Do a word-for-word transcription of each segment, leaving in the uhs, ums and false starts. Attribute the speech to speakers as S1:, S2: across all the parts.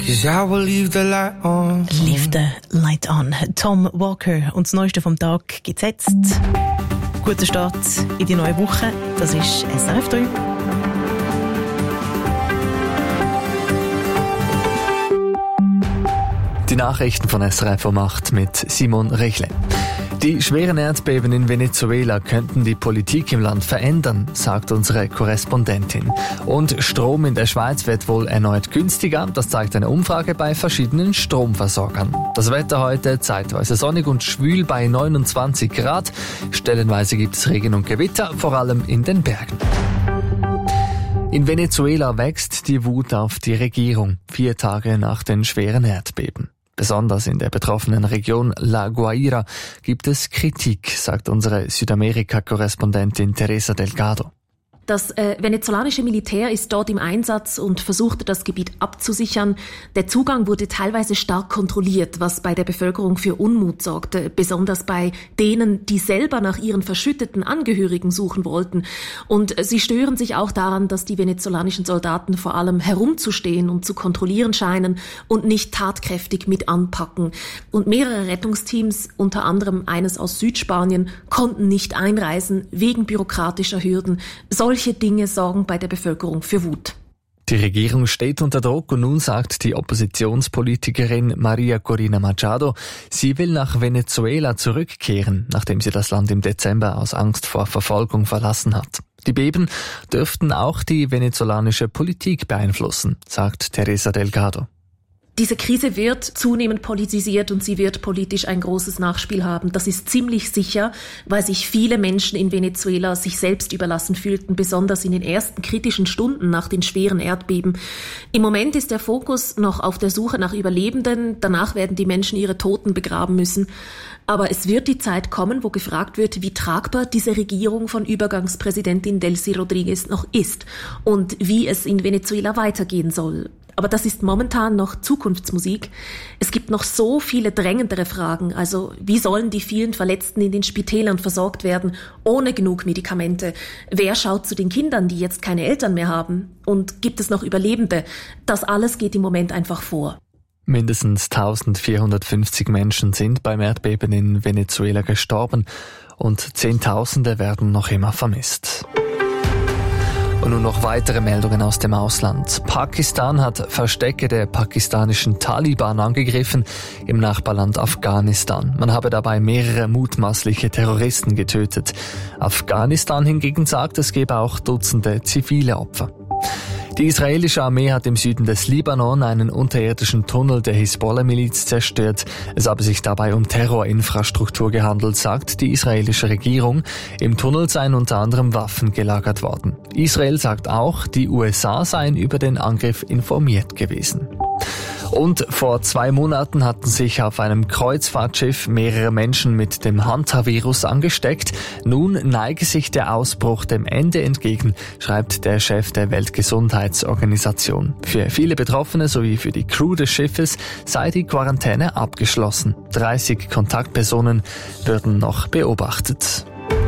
S1: 'cause I will leave the light on.
S2: Leave the light on. Tom Walker. Und das Neueste vom Tag gibt's jetzt. Guter Start in die neue Woche. Das ist S R F drei.
S3: Die Nachrichten von S R F um acht mit Simon Rechle. Die schweren Erdbeben in Venezuela könnten die Politik im Land verändern, sagt unsere Korrespondentin. Und Strom in der Schweiz wird wohl erneut günstiger, das zeigt eine Umfrage bei verschiedenen Stromversorgern. Das Wetter heute zeitweise sonnig und schwül bei neunundzwanzig Grad. Stellenweise gibt es Regen und Gewitter, vor allem in den Bergen. In Venezuela wächst die Wut auf die Regierung, vier Tage nach den schweren Erdbeben. Besonders in der betroffenen Region La Guaira gibt es Kritik, sagt unsere Südamerika-Korrespondentin Teresa Delgado.
S4: Das äh, venezolanische Militär ist dort im Einsatz und versucht, das Gebiet abzusichern. Der Zugang wurde teilweise stark kontrolliert, was bei der Bevölkerung für Unmut sorgte, besonders bei denen, die selber nach ihren verschütteten Angehörigen suchen wollten. Und sie stören sich auch daran, dass die venezolanischen Soldaten vor allem herumzustehen und zu kontrollieren scheinen und nicht tatkräftig mit anpacken. Und mehrere Rettungsteams, unter anderem eines aus Südspanien, konnten nicht einreisen wegen bürokratischer Hürden. Solche Solche Dinge sorgen bei der Bevölkerung für Wut.
S3: Die Regierung steht unter Druck und nun sagt die Oppositionspolitikerin Maria Corina Machado, sie will nach Venezuela zurückkehren, nachdem sie das Land im Dezember aus Angst vor Verfolgung verlassen hat. Die Beben dürften auch die venezolanische Politik beeinflussen, sagt Teresa Delgado.
S4: Diese Krise wird zunehmend politisiert und sie wird politisch ein großes Nachspiel haben. Das ist ziemlich sicher, weil sich viele Menschen in Venezuela sich selbst überlassen fühlten, besonders in den ersten kritischen Stunden nach den schweren Erdbeben. Im Moment ist der Fokus noch auf der Suche nach Überlebenden. Danach werden die Menschen ihre Toten begraben müssen. Aber es wird die Zeit kommen, wo gefragt wird, wie tragbar diese Regierung von Übergangspräsidentin Delcy Rodriguez noch ist und wie es in Venezuela weitergehen soll. Aber das ist momentan noch Zukunftsmusik. Es gibt noch so viele drängendere Fragen. Also wie sollen die vielen Verletzten in den Spitälern versorgt werden, ohne genug Medikamente? Wer schaut zu den Kindern, die jetzt keine Eltern mehr haben? Und gibt es noch Überlebende? Das alles geht im Moment einfach vor.
S3: Mindestens eintausendvierhundertfünfzig Menschen sind beim Erdbeben in Venezuela gestorben und Zehntausende werden noch immer vermisst. Und nun noch weitere Meldungen aus dem Ausland. Pakistan hat Verstecke der pakistanischen Taliban angegriffen im Nachbarland Afghanistan. Man habe dabei mehrere mutmaßliche Terroristen getötet. Afghanistan hingegen sagt, es gebe auch Dutzende zivile Opfer. Die israelische Armee hat im Süden des Libanon einen unterirdischen Tunnel der Hisbollah-Miliz zerstört. Es habe sich dabei um Terrorinfrastruktur gehandelt, sagt die israelische Regierung. Im Tunnel seien unter anderem Waffen gelagert worden. Israel sagt auch, die U S A seien über den Angriff informiert gewesen. Und vor zwei Monaten hatten sich auf einem Kreuzfahrtschiff mehrere Menschen mit dem Hanta-Virus angesteckt. Nun neige sich der Ausbruch dem Ende entgegen, schreibt der Chef der Weltgesundheitsorganisation. Für viele Betroffene sowie für die Crew des Schiffes sei die Quarantäne abgeschlossen. dreißig Kontaktpersonen würden noch beobachtet.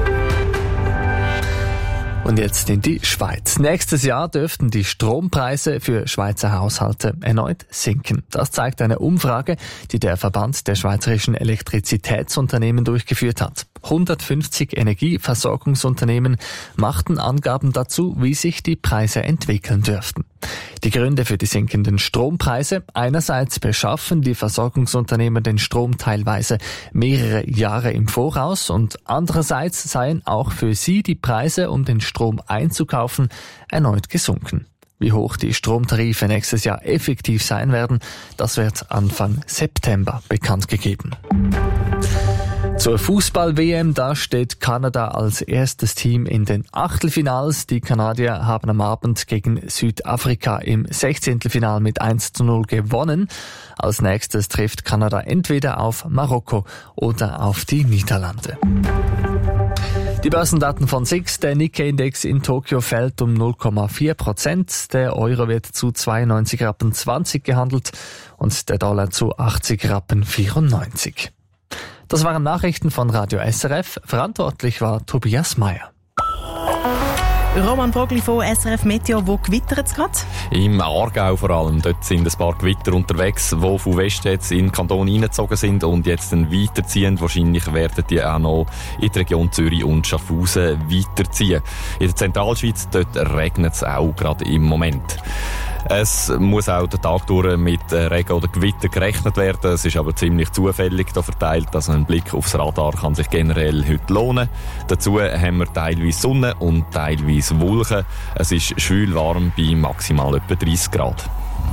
S3: Und jetzt in die Schweiz. Nächstes Jahr dürften die Strompreise für Schweizer Haushalte erneut sinken. Das zeigt eine Umfrage, die der Verband der schweizerischen Elektrizitätsunternehmen durchgeführt hat. hundertfünfzig Energieversorgungsunternehmen machten Angaben dazu, wie sich die Preise entwickeln dürften. Die Gründe für die sinkenden Strompreise: einerseits beschaffen die Versorgungsunternehmen den Strom teilweise mehrere Jahre im Voraus und andererseits seien auch für sie die Preise, um den Strom einzukaufen, erneut gesunken. Wie hoch die Stromtarife nächstes Jahr effektiv sein werden, das wird Anfang September bekannt gegeben. Zur Fußball-W M, da steht Kanada als erstes Team in den Achtelfinals. Die Kanadier haben am Abend gegen Südafrika im Sechzehntelfinal mit eins zu null gewonnen. Als nächstes trifft Kanada entweder auf Marokko oder auf die Niederlande. Die Börsendaten von S I X, der Nikkei-Index in Tokio fällt um null Komma vier Prozent, der Euro wird zu zweiundneunzig Rappen zwanzig gehandelt und der Dollar zu achtzig Rappen vierundneunzig. Das waren Nachrichten von Radio S R F. Verantwortlich war Tobias Meyer.
S2: Roman Brogli von S R F Meteo, wo gewittert es gerade?
S5: Im Aargau vor allem. Dort sind ein paar Gewitter unterwegs, die von Westen jetzt in den Kanton eingezogen sind und jetzt dann weiterziehen. Wahrscheinlich werden die auch noch in die Region Zürich und Schaffhausen weiterziehen. In der Zentralschweiz dort regnet es auch gerade im Moment. Es muss auch den Tag durch mit Regen oder Gewitter gerechnet werden. Es ist aber ziemlich zufällig da verteilt. Also ein Blick aufs Radar kann sich generell heute lohnen. Dazu haben wir teilweise Sonne und teilweise Wolken. Es ist schwül warm bei maximal etwa dreißig Grad.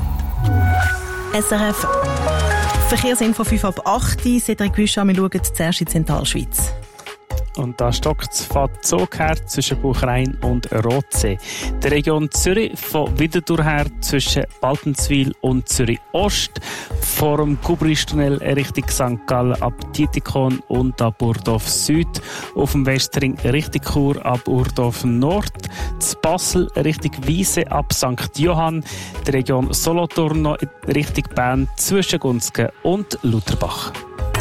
S2: S R F Verkehrsinfo fünf ab acht. Cedric Büscha, wir schauen zuerst in die Zentralschweiz.
S6: Und da stockt es von Zug her zwischen Buchrein und Rotsee. Der Region Zürich von Winterthur her zwischen Baltenswil und Zürich Ost. Vor dem Kubristunnel Richtung Sankt Gallen ab Dietikon und ab Urdorf Süd. Auf dem Westring Richtung Chur ab Urdorf Nord. Z Basel Richtung Wiese ab Sankt Johann. Der Region Solothurn noch Richtung Bern zwischen Gunzgen und Lutherbach.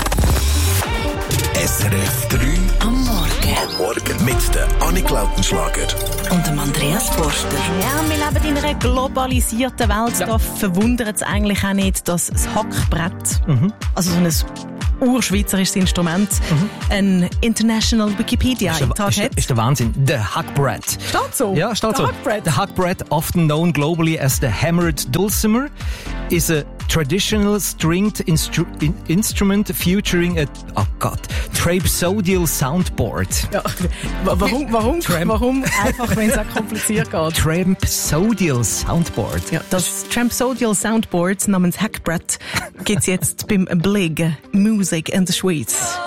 S7: S R F drei
S8: am Morgen.
S7: Am Morgen mit der Annik Lautenschlager
S8: und dem Andreas Forster.
S2: Ja, wir leben in einer globalisierten Welt. Ja. Da verwundert es eigentlich auch nicht, dass das Hackbrett, mhm. also so ein urschweizerisches Instrument, mhm. ein International Wikipedia-Eintrag hat.
S9: Ist der Wahnsinn. The Hackbrett.
S2: Steht so?
S9: Ja, steht
S2: the
S9: so.
S2: Hackbrett.
S9: The Hackbrett, often known globally as the hammered dulcimer, is a traditional stringed instru- in- instrument featuring a oh God, Trapsodial soundboard.
S2: Ja, warum, warum,
S9: Tramp-
S2: warum einfach, wenn es auch kompliziert geht?
S9: Trapsodial soundboard.
S2: Ja, das Trapsodial Soundboard namens Hackbrett gibt es jetzt beim Blig Music in the Schweiz.